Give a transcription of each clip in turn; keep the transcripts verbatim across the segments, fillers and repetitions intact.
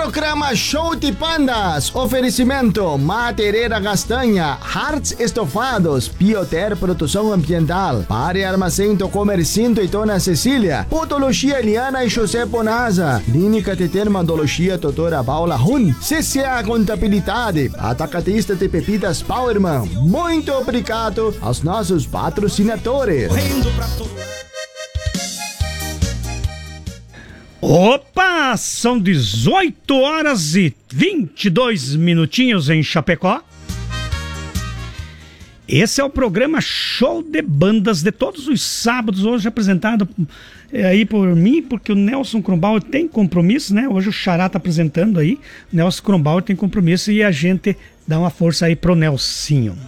Programa Show de Bandas. Oferecimento Madeira Castanha, Hearts Estofados, Bioter Produção Ambiental, Pare Armazém do Comercinto e Dona Cecília, Podologia Eliana e José Bonaza, Clínica de Dermatologia Doutora Paula Hun, C C A Contabilidade, Atacadista de Bebidas Powerman. Muito obrigado aos nossos patrocinadores. Opa, são dezoito horas e vinte e dois minutinhos em Chapecó. Esse é o programa Show de Bandas de todos os sábados, hoje apresentado é, aí por mim, porque o Nelson Kronbauer tem compromisso, né? Hoje o Xará tá apresentando aí, o Nelson Kronbauer tem compromisso e a gente dá uma força aí pro Nelsinho.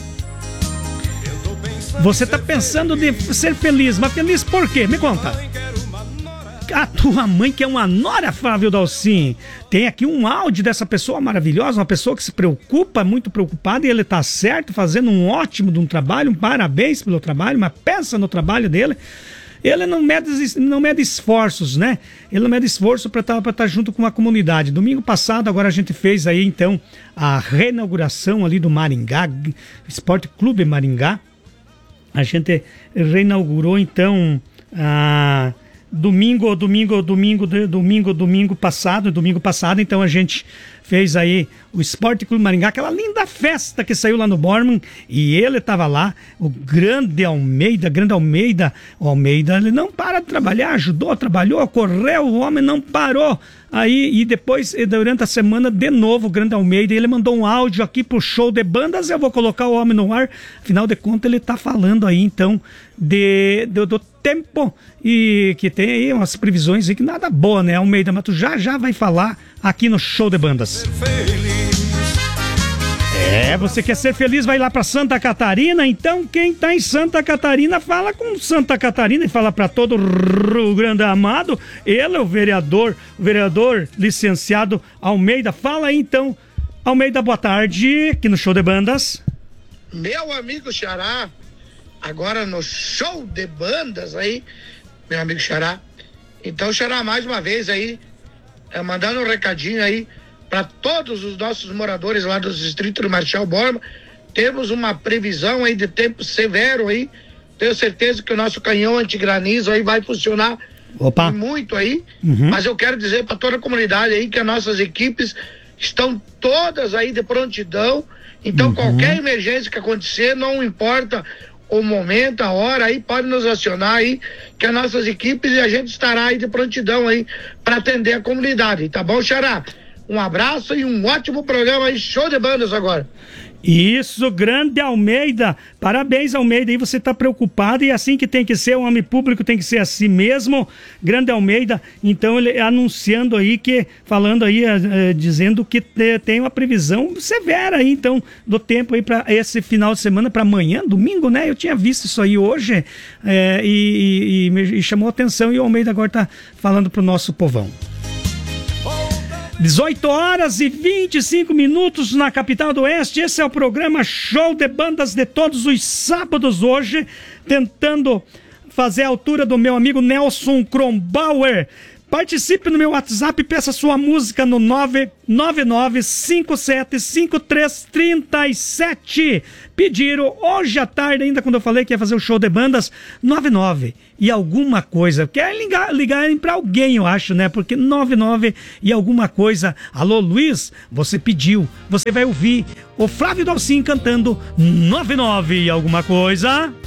Você tá pensando de ser feliz, mas feliz por quê? Me conta. A tua mãe que é uma nora, Flávio Dalcin. Tem aqui um áudio dessa pessoa maravilhosa, uma pessoa que se preocupa, muito preocupada, e ele tá certo, fazendo um ótimo de um trabalho, um parabéns pelo trabalho, uma peça no trabalho dele. Ele não mede, não mede esforços, né? Ele não mede esforço para estar tá junto com a comunidade. Domingo passado, agora a gente fez aí, então, a reinauguração ali do Maringá, Esporte Clube Maringá. A gente reinaugurou, então, a... Domingo, domingo, domingo, domingo, domingo passado, domingo passado, então a gente fez aí o Esporte Clube Maringá, aquela linda festa que saiu lá no Borman, e ele estava lá, o grande Almeida, grande Almeida, o Almeida, ele não para de trabalhar, ajudou, trabalhou, correu, o homem não parou. Aí, e depois, durante a semana, de novo, o grande Almeida, ele mandou um áudio aqui pro Show de Bandas, eu vou colocar o homem no ar, afinal de contas ele tá falando aí, então, de, do, do tempo, e que tem aí umas previsões aí que nada boa, né, Almeida, mas tu já já vai falar aqui no Show de Bandas. É, você quer ser feliz, vai lá pra Santa Catarina, então quem tá em Santa Catarina fala com Santa Catarina e fala pra todo o Rio Grande amado, ele é o vereador, o vereador licenciado Almeida, fala aí então, Almeida, boa tarde, aqui no Show de Bandas. Meu amigo Xará, agora no Show de Bandas aí, meu amigo Xará, então Xará, mais uma vez aí, é, mandando um recadinho aí para todos os nossos moradores lá do distrito do Marechal Borman. Temos uma previsão aí de tempo severo aí, tenho certeza que o nosso canhão antigranizo aí vai funcionar. Opa. Muito aí, uhum. Mas eu quero dizer para toda a comunidade aí que as nossas equipes estão todas aí de prontidão, então uhum. Qualquer emergência que acontecer, não importa o momento, a hora, aí pode nos acionar aí, que as nossas equipes e a gente estará aí de prontidão aí para atender a comunidade, tá bom, Xará? Um abraço e um ótimo programa aí, Show de Bandas agora. Isso, grande Almeida, parabéns Almeida, aí você tá preocupado e assim que tem que ser, o homem público tem que ser assim mesmo, grande Almeida, então ele anunciando aí que, falando aí, uh, dizendo que te, tem uma previsão severa aí, então, do tempo aí para esse final de semana, para amanhã, domingo, né, eu tinha visto isso aí hoje, é, e, e, e, e chamou atenção, e o Almeida agora tá falando pro nosso povão. dezoito horas e vinte e cinco minutos na capital do Oeste. Esse é o programa Show de Bandas de todos os sábados hoje, tentando fazer a altura do meu amigo Nelson Kronbauer. Participe no meu WhatsApp e peça sua música no nove nove nove cinco sete cinco três três sete. Pediram hoje à tarde, ainda quando eu falei que ia fazer o Show de Bandas, nove nove e alguma coisa. Quer ligar, ligarem pra alguém, eu acho, né? Porque nove nove e alguma coisa. Alô, Luiz, você pediu. Você vai ouvir o Flávio Dalcin cantando nove nove e alguma coisa.